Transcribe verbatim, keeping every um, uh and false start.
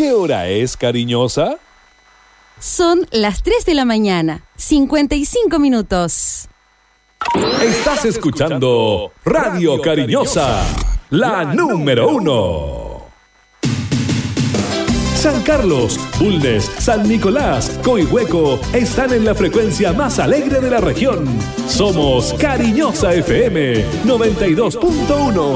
¿Qué hora es, cariñosa? Son las tres de la mañana, cincuenta y cinco minutos. Estás escuchando Radio Cariñosa, la número uno. San Carlos, Bulnes, San Nicolás, Coihueco están en la frecuencia más alegre de la región. Somos Cariñosa F M noventa y dos punto uno.